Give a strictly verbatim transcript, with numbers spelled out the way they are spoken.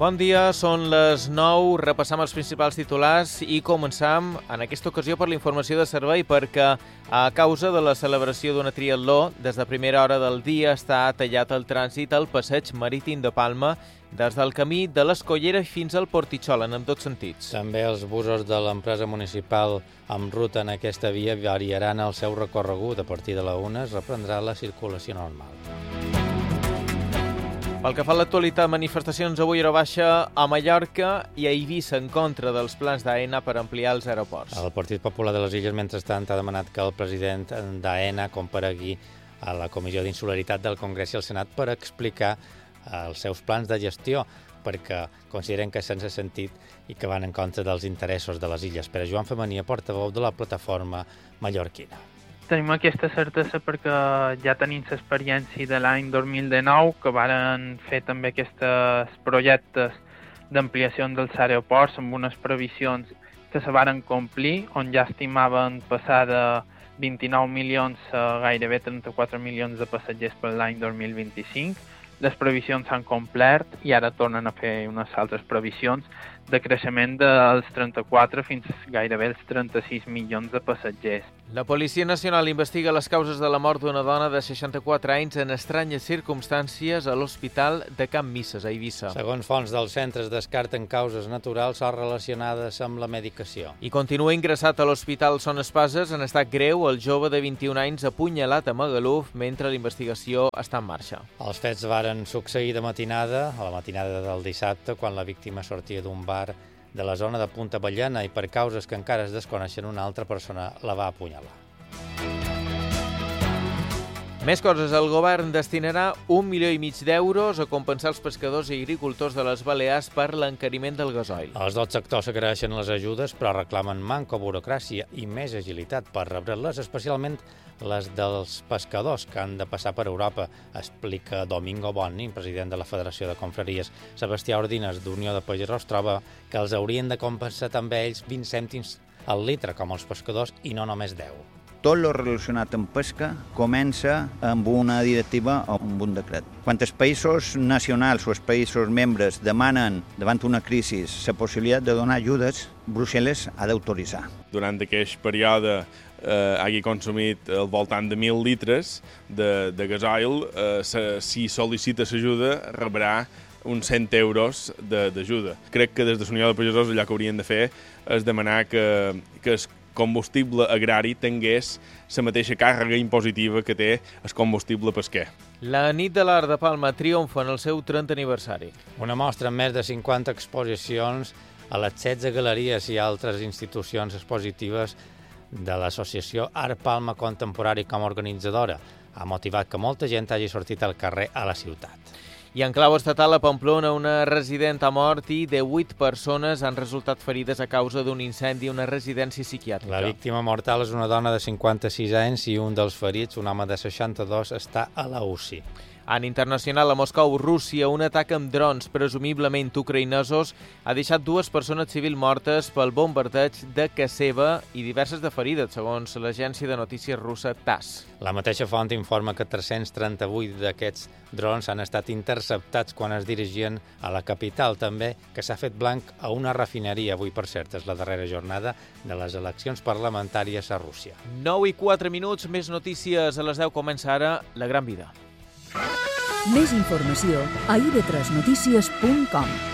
Bon dia, són les nou, repassam els principals titulars i començam en aquesta ocasió per la informació de servei perquè a causa de la celebració d'una triatló, des de primera hora del dia està tallat el trànsit al passeig marítim de Palma des del camí de l'Escollera fins al Portitxol, en ambdós sentits. També els busos de l'empresa municipal amb ruta en aquesta via variaran el seu recorregut. A partir de la una es reprendrà la circulació normal. Pel que fa a l'actualitat, manifestacions avui a hora baixa a Mallorca i a Eivissa en contra dels plans d'AENA per ampliar els aeroports. El Partit Popular de les Illes, mentrestant, ha demanat que el president d'AENA comparegui a la Comissió d'Insularitat del Congrés i al Senat per explicar els seus plans de gestió, perquè consideren que és sense sentit i que van en contra dels interessos de les illes. Per a Joan Femenia, portaveu de la plataforma mallorquina. Tenim aquesta certesa perquè ja tenim l'experiència de l'any dos mil dinou, que varen fer també aquests projectes d'ampliació dels aeroports amb unes previsions que se varen complir, on ja estimaven passar de vint-i-nou milions a gairebé trenta-quatre milions de passatgers per l'any dos mil vint-i-cinc. Les previsions s'han complert i ara tornen a fer unes altres previsions de creixement dels trenta-quatre fins gairebé els trenta-sis milions de passatgers. La Policia Nacional investiga les causes de la mort d'una dona de seixanta-quatre anys en estranyes circumstàncies a l'Hospital de Can Misses, a Eivissa. Segons fonts dels centres, descarten causes naturals o relacionades amb la medicació. I continua ingressat a l'Hospital Son Espases en estat greu el jove de vint-i-un anys apunyalat a Magaluf mentre la investigació està en marxa. Els fets varen succeir de matinada, a la matinada del dissabte, quan la víctima sortia d'un bar de la zona de Punta Ballena i per causes que encara es desconeixen una altra persona la va apunyalar. Més coses. El govern destinarà un milió i mig d'euros a compensar els pescadors i agricultors de les Balears per l'encariment del gasoil. Els dos sectors agraeixen les ajudes, però reclamen manca burocràcia i més agilitat per rebre-les, especialment les dels pescadors que han de passar per Europa, explica Domingo Bonni, president de la Federació de Confraries. Sebastià Ordines, d'Unió de Pagesos, troba que els haurien de compensar també ells vint cèntims al litre, com els pescadors, i no només deu. Tot el relacionat amb pesca comença amb una directiva o amb un decret. Quan els països nacionals o els països membres demanen davant una crisi la possibilitat de donar ajudes, Brussel·les ha d'autoritzar. Durant aquest període eh, hagi consumit al voltant de mil litres de, de gasoil, eh, se, si sol·licita l'ajuda rebrà uns cent euros d'ajuda. Crec que des de l'Unió de Pagesos allò que haurien de fer és demanar que, que es combustible agrari tingués la mateixa càrrega impositiva que té el combustible pesquer. La nit de l'Art de Palma triomfa en el seu trentè aniversari. Una mostra amb més de cinquanta exposicions a les setze galeries i altres institucions expositives de l'associació Art Palma Contemporani com a organitzadora ha motivat que molta gent hagi sortit al carrer a la ciutat. I en clau estatal a Pamplona, una resident ha mort i divuit persones han resultat ferides a causa d'un incendi a una residència psiquiàtrica. La víctima mortal és una dona de cinquanta-sis anys i un dels ferits, un home de seixanta-dos, està a la U C I. En internacional, a Moscou, Rússia, un atac amb drons, presumiblement ucraïnesos, ha deixat dues persones civils mortes pel bombardeig de casa seva i diverses de ferides, segons l'agència de notícies russa TASS. La mateixa font informa que tres-cents trenta-vuit d'aquests drons han estat interceptats quan es dirigien a la capital. També que s'ha fet blanc a una refineria. Avui, per cert, és la darrera jornada de les eleccions parlamentàries a Rússia. nou i quatre minuts, més notícies a les deu. Comença ara La Gran Vida. Més informació a i ve tres notícies punt com.